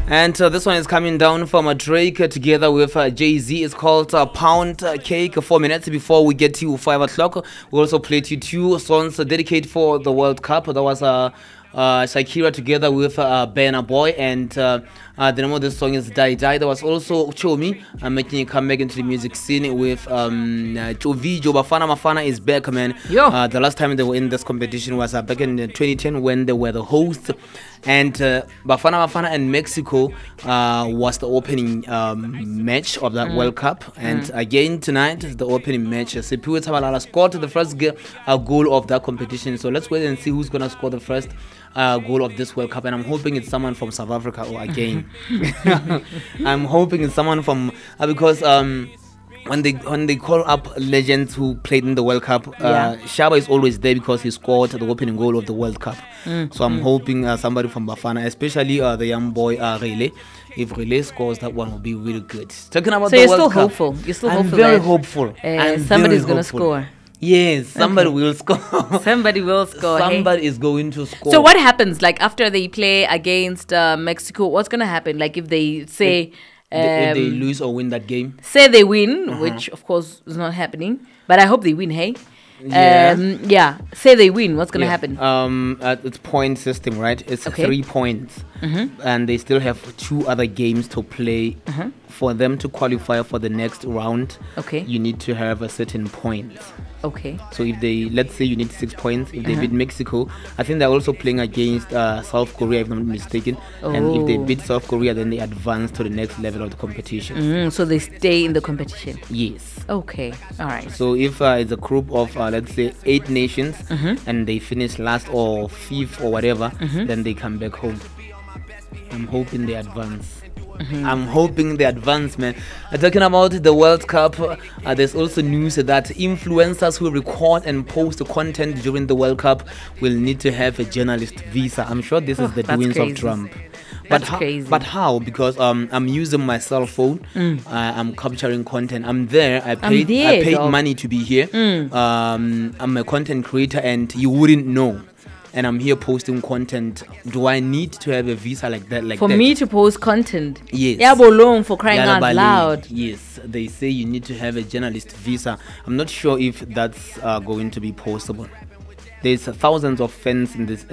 And this one is coming down from a Drake together with Jay-Z. It's called Pound Cake. 4 minutes before we get to 5 o'clock. We also played you two songs dedicated for the World Cup. That was Shakira together with Burna Boy, and the name of this song is Die Die. There was also Chomi making a comeback into the music scene with Jovi. Bafana Bafana is back, man. The last time they were in this competition was back in 2010 when they were the hosts. And Bafana Bafana and Mexico was the opening match of that World Cup. And again tonight is the opening match. Siphiwe Tshabalala scored the first goal of that competition. So let's wait and see who's going to score the first goal of this World Cup. And I'm hoping it's someone from South Africa or again. I'm hoping it's someone from... because... when they call up legends who played in the World Cup, Shaba is always there because he scored the opening goal of the World Cup. So I'm hoping somebody from Bafana, especially the young boy Rile. If Rile scores, that one will be really good. Talking about the World Cup, hopeful. You're still I'm hopeful. Very hopeful. Somebody's going to score. Yes, somebody will score. Somebody will score. Somebody is going to score. So what happens? Like after they play against Mexico, what's going to happen? Like if they say... if they lose or win that game, say they win, which of course is not happening, but I hope they win. Say they win, what's gonna happen? It's point system, right? It's 3 points, and they still have 2 other games to play. For them to qualify for the next round, you need to have a certain point. So if they, let's say you need 6 points, if they beat Mexico, I think they're also playing against South Korea, if I'm not mistaken. And if they beat South Korea, then they advance to the next level of the competition. So they stay in the competition. Yes. Okay. All right. So if it's a group of let's say 8 nations, and they finish last or 5th or whatever, then they come back home. I'm hoping they advance. I'm hoping they advance, man. Talking about the World Cup, there's also news that influencers who record and post content during the World Cup will need to have a journalist visa. I'm sure this is the doings of Trump. But how? Because I'm using my cell phone. I'm capturing content. I'm there. I paid money to be here. I'm a content creator, and you wouldn't know. And I'm here posting content. Do I need to have a visa like that? For me to post content? Yes. Yabolong, for crying out loud. Yes. They say you need to have a journalist visa. I'm not sure if that's going to be possible. There's thousands of fans in this